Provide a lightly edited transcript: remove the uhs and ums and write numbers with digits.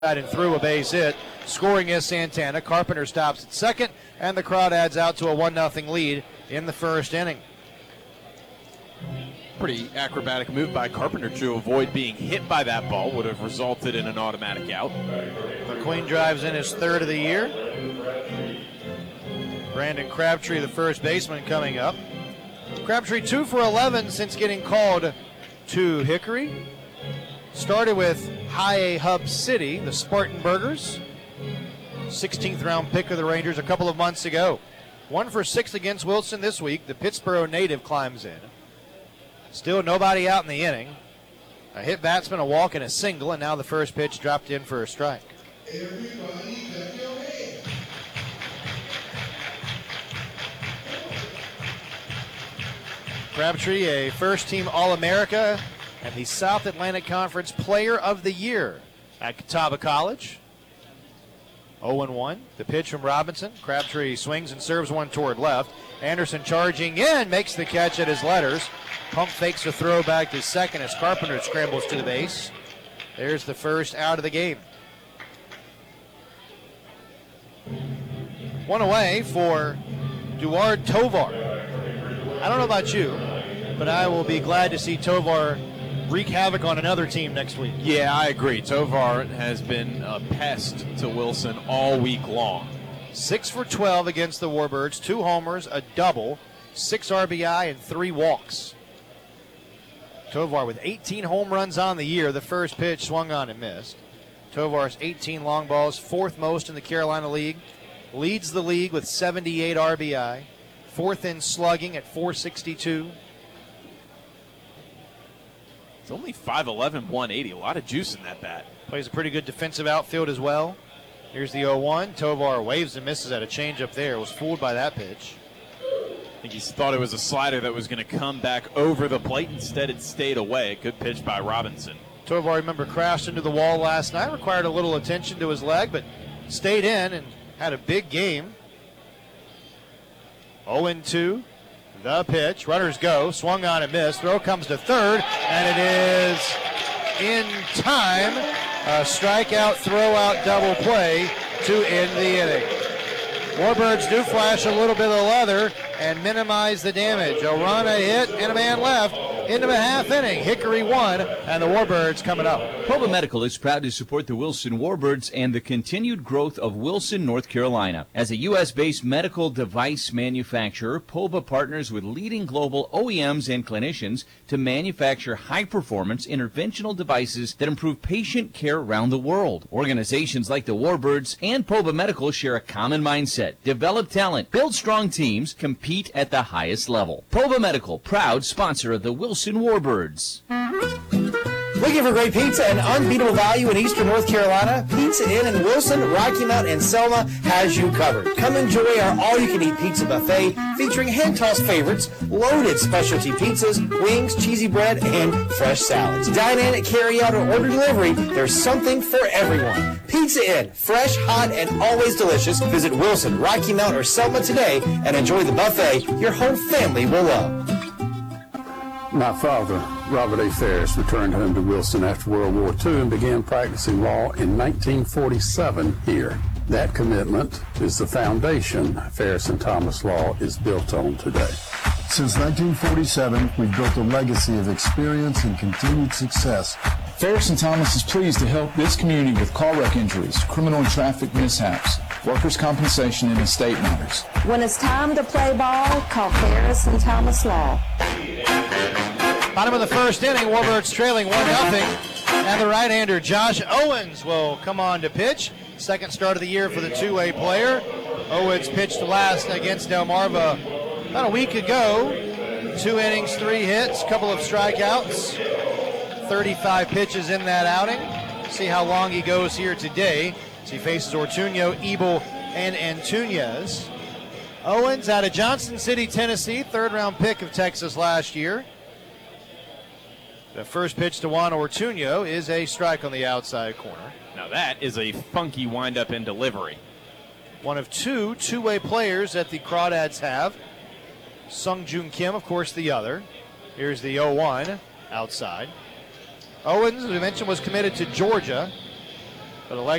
and through a base hit. Scoring is Santana. Carpenter stops at second, and the Crawdads out to a 1-0 lead in the first inning. Pretty acrobatic move by Carpenter to avoid being hit by that ball. Would have resulted in an automatic out. McQueen drives in his third of the year. Brandon Crabtree, the first baseman, coming up. Crabtree 2 for 11 since getting called to Hickory. Started with High A Hub City, the Spartanburgers. 16th round pick of the Rangers a couple of months ago. 1 for 6 against Wilson this week. The Pittsburgh native climbs in. Still nobody out in the inning. A hit batsman, a walk, and a single, and now the first pitch dropped in for a strike. Crabtree, a first-team All-America and the South Atlantic Conference Player of the Year at Catawba College. 0-1. The pitch from Robinson. Crabtree swings and serves one toward left. Anderson charging in, makes the catch at his letters. Pump fakes a throw back to second as Carpenter scrambles to the base. There's the first out of the game. One away for Duard Tovar. I don't know about you, but I will be glad to see Tovar wreak havoc on another team next week. Yeah, I agree. Tovar has been a pest to Wilson all week long. 6 for 12 against the Warbirds, 2 homers, a double, 6 RBI, and 3 walks. Tovar with 18 home runs on the year. The first pitch swung on and missed. Tovar's 18 long balls, 4th most in the Carolina League. Leads the league with 78 RBI. 4th in slugging at 462. It's only 5'11", 180. A lot of juice in that bat. Plays a pretty good defensive outfield as well. Here's the 0-1. Tovar waves and misses at a changeup there. Was fooled by that pitch. I think he thought it was a slider that was going to come back over the plate. Instead, it stayed away. Good pitch by Robinson. Tovar, remember, crashed into the wall last night. Required a little attention to his leg, but stayed in and had a big game. 0-2. The pitch. Runners go. Swung on and missed. Throw comes to third, and it is in time. A strikeout, throw-out, double play to end the inning. Warbirds do flash a little bit of leather and minimize the damage. A run, a hit, and a man left into the half inning. Hickory 1, and the Warbirds coming up. Proba Medical is proud to support the Wilson Warbirds and the continued growth of Wilson, North Carolina. As a U.S.-based medical device manufacturer, Proba partners with leading global OEMs and clinicians to manufacture high-performance interventional devices that improve patient care around the world. Organizations like the Warbirds and Proba Medical share a common mindset: develop talent, build strong teams, compete at the highest level. Proba Medical, proud sponsor of the Wilson Warbirds. Looking for great pizza and unbeatable value in Eastern North Carolina? Pizza Inn in Wilson, Rocky Mount, and Selma has you covered. Come enjoy our all-you-can-eat pizza buffet featuring hand-tossed favorites, loaded specialty pizzas, wings, cheesy bread, and fresh salads. Dine in, carry out, or order delivery. There's something for everyone. Pizza Inn, fresh, hot, and always delicious. Visit Wilson, Rocky Mount, or Selma today and enjoy the buffet your whole family will love. My father, Robert A. Ferris, returned home to Wilson after World War II and began practicing law in 1947 here. That commitment is the foundation Ferris and Thomas Law is built on today. Since 1947, we've built a legacy of experience and continued success. Ferris and Thomas is pleased to help this community with car wreck injuries, criminal and traffic mishaps, workers' compensation, and estate matters. When it's time to play ball, call Ferris and Thomas Law. Bottom of the first inning, Warbirds trailing 1-0. And the right-hander Josh Owens will come on to pitch. Second start of the year for the two-way player. Owens pitched last against Delmarva about a week ago. 2 innings, 3 hits, couple of strikeouts. 35 pitches in that outing. See how long he goes here today as he faces Ortuño, Ebel, and Antunez. Owens out of Johnson City, Tennessee, 3rd-round pick of Texas last year. The first pitch to Juan Ortuño is a strike on the outside corner. Now that is a funky windup and delivery. One of 2 two-way players that the Crawdads have. Sung Joon Kim, of course, the other. Here's the 0-1 outside. Owens, as we mentioned, was committed to Georgia. But